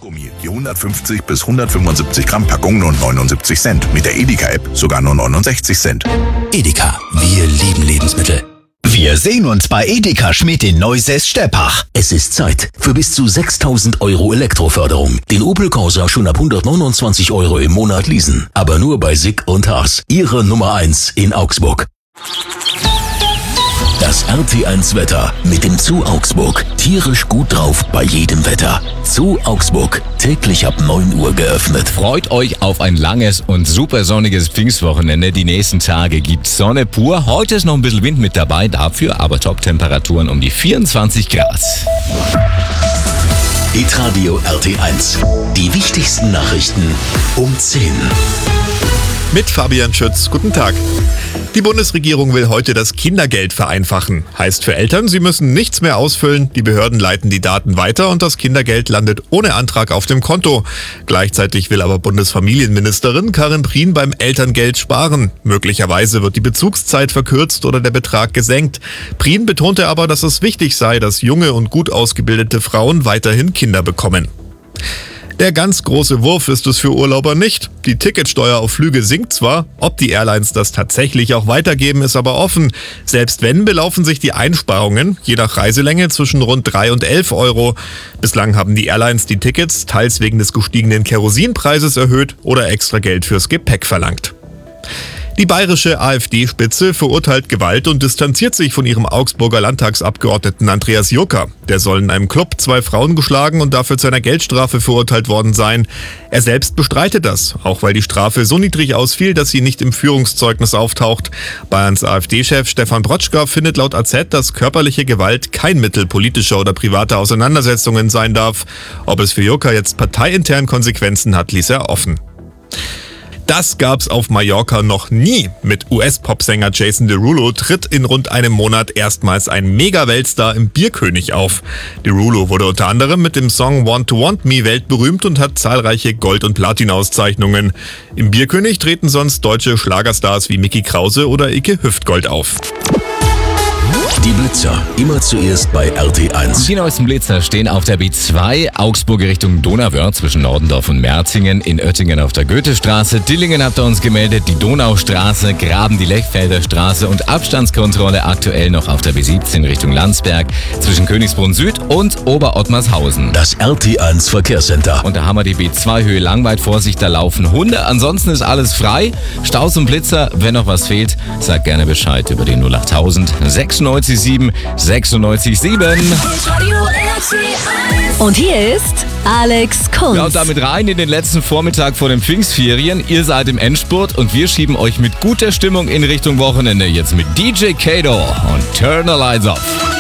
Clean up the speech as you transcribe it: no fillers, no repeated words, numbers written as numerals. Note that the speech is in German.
Kaugummi, die 150 bis 175 Gramm Packung nur 79 Cent. Mit der Edeka-App sogar nur 69 Cent. Edeka, wir lieben Lebensmittel. Wir sehen uns bei Edeka Schmidt in Neusäß-Steppach. Es ist Zeit für bis zu 6.000 € Elektroförderung. Den Opel Corsa schon ab 129 € im Monat leasen. Aber nur bei Sick und Haas. Ihre Nummer 1 in Augsburg. Das RT1 Wetter mit dem Zoo Augsburg. Tierisch gut drauf bei jedem Wetter. Zoo Augsburg. Täglich ab 9 Uhr geöffnet. Freut euch auf ein langes und super sonniges Pfingstwochenende. Die nächsten Tage gibt's Sonne pur. Heute ist noch ein bisschen Wind mit dabei, dafür aber Top-Temperaturen um die 24 Grad. Hitradio RT1. Die wichtigsten Nachrichten um 10. Mit Fabian Schütz. Guten Tag. Die Bundesregierung will heute das Kindergeld vereinfachen. Heißt für Eltern, sie müssen nichts mehr ausfüllen, die Behörden leiten die Daten weiter und das Kindergeld landet ohne Antrag auf dem Konto. Gleichzeitig will aber Bundesfamilienministerin Karin Prien beim Elterngeld sparen. Möglicherweise wird die Bezugszeit verkürzt oder der Betrag gesenkt. Prien betonte aber, dass es wichtig sei, dass junge und gut ausgebildete Frauen weiterhin Kinder bekommen. Der ganz große Wurf ist es für Urlauber nicht. Die Ticketsteuer auf Flüge sinkt zwar, ob die Airlines das tatsächlich auch weitergeben, ist aber offen. Selbst wenn, belaufen sich die Einsparungen, je nach Reiselänge, zwischen rund 3 und 11 €. Bislang haben die Airlines die Tickets teils wegen des gestiegenen Kerosinpreises erhöht oder extra Geld fürs Gepäck verlangt. Die bayerische AfD-Spitze verurteilt Gewalt und distanziert sich von ihrem Augsburger Landtagsabgeordneten Andreas Jucker. Der soll in einem Club 2 Frauen geschlagen und dafür zu einer Geldstrafe verurteilt worden sein. Er selbst bestreitet das, auch weil die Strafe so niedrig ausfiel, dass sie nicht im Führungszeugnis auftaucht. Bayerns AfD-Chef Stefan Brotschka findet laut AZ, dass körperliche Gewalt kein Mittel politischer oder privater Auseinandersetzungen sein darf. Ob es für Jucker jetzt parteiintern Konsequenzen hat, ließ er offen. Das gab's auf Mallorca noch nie. Mit US-Popsänger Jason Derulo tritt in rund einem Monat erstmals ein Mega-Weltstar im Bierkönig auf. Derulo wurde unter anderem mit dem Song Want to Want Me weltberühmt und hat zahlreiche Gold- und Platin-Auszeichnungen. Im Bierkönig treten sonst deutsche Schlagerstars wie Micky Krause oder Icke Hüftgold auf. Die Blitzer, immer zuerst bei RT1. Die neuesten Blitzer stehen auf der B2, Augsburg Richtung Donauwörth zwischen Nordendorf und Merzingen, in Oettingen auf der Goethestraße, Dillingen habt ihr uns gemeldet, die Donaustraße, Graben die Lechfelder Straße und Abstandskontrolle aktuell noch auf der B17 Richtung Landsberg zwischen Königsbrunn Süd und Oberottmarshausen. Das RT1 Verkehrscenter. Und da haben wir die B2 Höhe Langweid, Vorsicht, da laufen Hunde, ansonsten ist alles frei. Staus und Blitzer, wenn noch was fehlt, sagt gerne Bescheid über den 08000 96 7 96 7. Und hier ist Alex Kunz. Ja, und damit rein in den letzten Vormittag vor den Pfingstferien. Ihr seid im Endspurt und wir schieben euch mit guter Stimmung in Richtung Wochenende. Jetzt mit DJ Kato und Turn the Lights Off.